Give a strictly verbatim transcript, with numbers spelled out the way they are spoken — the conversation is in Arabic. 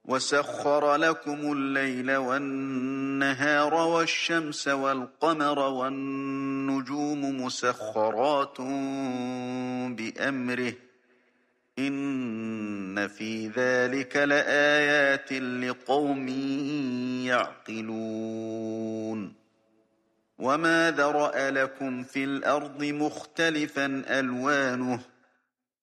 وسخر لكم الليل والنهار والشمس والقمر والنجوم مسخرات بأمره إن في ذلك لآيات لقوم يعقلون وما ذرأ لكم في الأرض مختلفا ألوانه